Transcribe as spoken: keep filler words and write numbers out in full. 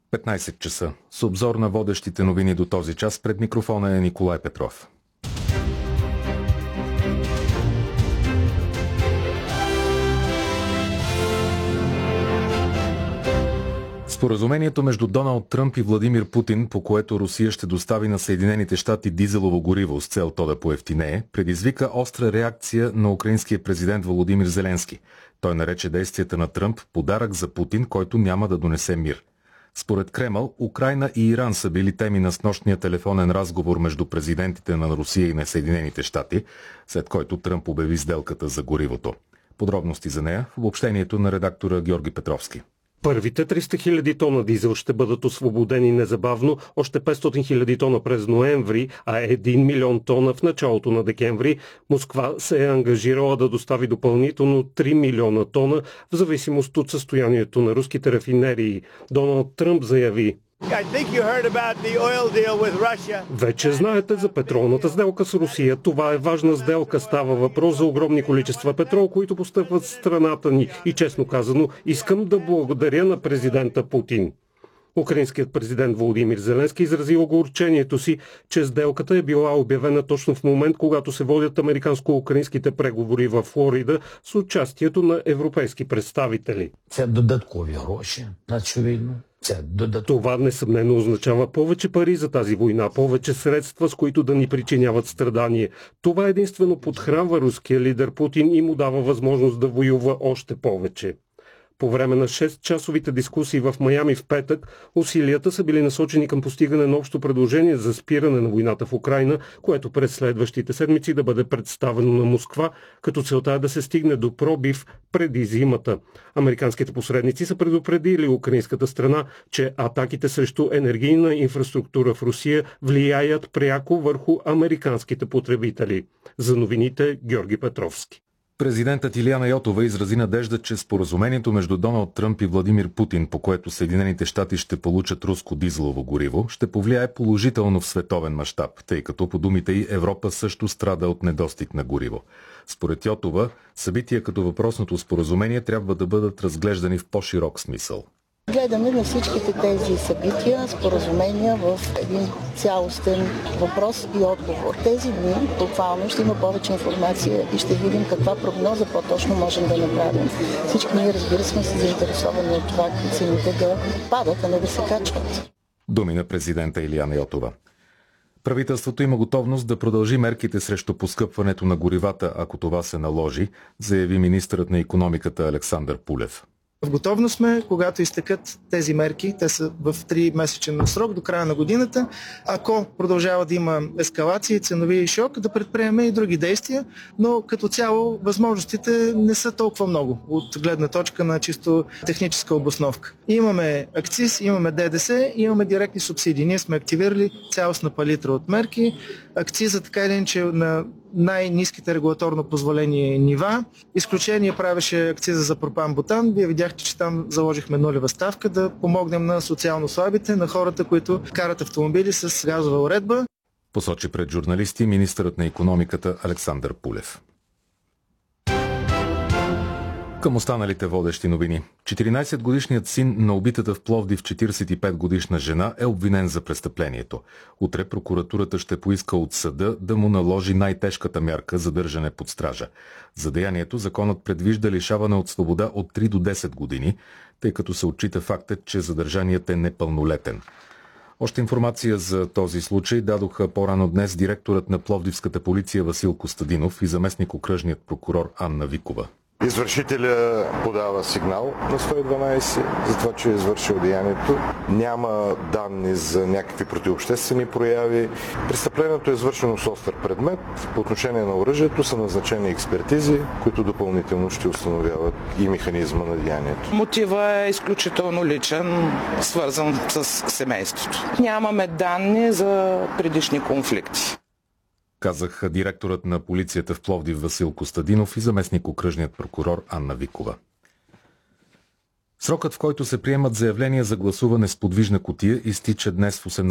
петнайсет часа. С обзор на водещите новини до този час пред микрофона е Николай Петров. Споразумението между Доналд Тръмп и Владимир Путин, по което Русия ще достави на Съединените щати дизелово гориво с цел то да поевтинее, предизвика остра реакция на украинския президент Володимир Зеленски. Той нарече действията на Тръмп подарък за Путин, който няма да донесе мир. Според Кремъл, Украйна и Иран са били теми на снощния телефонен разговор между президентите на Русия и на Съединените щати, след който Тръмп обяви сделката за горивото. Подробности за нея в обобщението на редактора Георги Петровски. Първите триста хиляди тона дизел ще бъдат освободени незабавно, още петстотин хиляди тона през ноември, а един милион тона в началото на декември. Москва се е ангажирала да достави допълнително три милиона тона в зависимост от състоянието на руските рафинерии. Доналд Тръмп заяви: вече знаете за петролната сделка с Русия. Това е важна сделка. Става въпрос за огромни количества петрол, които постъпват в страната ни. И честно казано, искам да благодаря на президента Путин. Украинският президент Володимир Зеленски изрази огорчението си, че сделката е била обявена точно в момент, когато се водят американско-украинските преговори в Флорида с участието на европейски представители. Це додаткові гроші на цю війну. Това несъмнено означава повече пари за тази война, повече средства, с които да ни причиняват страдание. Това единствено подхранва руския лидер Путин и му дава възможност да воюва още повече. По време на шестчасовите дискусии в Майами в петък, усилията са били насочени към постигане на общо предложение за спиране на войната в Украйна, което през следващите седмици да бъде представено на Москва, като целта е да се стигне до пробив преди зимата. Американските посредници са предупредили украинската страна, че атаките срещу енергийна инфраструктура в Русия влияят пряко върху американските потребители. За новините Георги Петровски. Президентът Илияна Йотова изрази надежда, че споразумението между Доналд Тръмп и Владимир Путин, по което Съединените щати ще получат руско дизелово гориво, ще повлияе положително в световен мащаб, тъй като по думите й Европа също страда от недостиг на гориво. Според Йотова, събития като въпросното споразумение трябва да бъдат разглеждани в по-широк смисъл. Гледаме на всичките тези събития, споразумения в един цялостен въпрос и отговор. Тези дни буквално ще има повече информация и ще видим каква прогноза по-точно можем да направим. Всички ние, разбира се, сме се заинтересовани от това цените да падат, а не да се качват. Думи на президента Илияна Йотова. Правителството има готовност да продължи мерките срещу поскъпването на горивата, ако това се наложи, заяви министърът на икономиката Александър Пулев. В готовност сме, когато изтекат тези мерки, те са в три месечен срок до края на годината. Ако продължава да има ескалации, ценови шок, да предприеме и други действия, но като цяло възможностите не са толкова много от гледна точка на чисто техническа обосновка. Имаме акциз, имаме ДДС, имаме директни субсидии. Ние сме активирали цялостна палитра от мерки. Акциза така или иначе на най-ниските регулаторно позволени нива. Изключение правеше акциза за пропан-бутан. Вие видяхте, че там заложихме нулева ставка да помогнем на социално слабите, на хората, които карат автомобили с газова уредба. Посочи пред журналисти министърът на икономиката Александър Пулев. Към останалите водещи новини. четиринайсетгодишният син на убитата в Пловдив четирийсет и пет годишна жена е обвинен за престъплението. Утре прокуратурата ще поиска от съда да му наложи най-тежката мярка – задържане под стража. За деянието законът предвижда лишаване от свобода от три до десет години, тъй като се отчита фактът, че задържаният е непълнолетен. Още информация за този случай дадоха по-рано днес директорът на Пловдивската полиция Васил Костадинов и заместник-окръжният прокурор Анна Викова. Извършителя подава сигнал на сто и дванайсет за това, че е извършил деянието. Няма данни за някакви противообществени прояви. Престъплението е извършено с остър предмет. По отношение на оръжието са назначени експертизи, които допълнително ще установяват и механизма на деянието. Мотивът е изключително личен, свързан с семейството. Нямаме данни за предишни конфликти, казах директорът на полицията в Пловдив Васил Костадинов и заместник-окръжният прокурор Анна Викова. Срокът, в който се приемат заявления за гласуване с подвижна кутия, изтича днес в осемнайсет